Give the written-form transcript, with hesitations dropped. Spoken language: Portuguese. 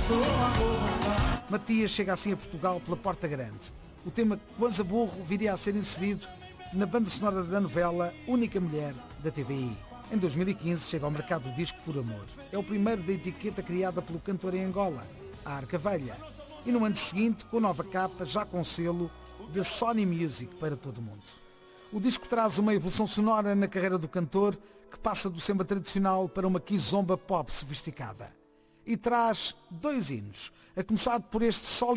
Matias chega assim a Portugal pela Porta Grande. O tema Quanza Burro viria a ser inserido na banda sonora da novela Única Mulher da TVI. Em 2015 chega ao mercado o disco Por Amor. É o primeiro da etiqueta criada pelo cantor em Angola, a Arca Velha. E no ano seguinte, com nova capa, já com selo da Sony Music para todo o mundo. O disco traz uma evolução sonora na carreira do cantor, que passa do samba tradicional para uma kizomba pop sofisticada. E traz 2 hinos, a começar por este sólido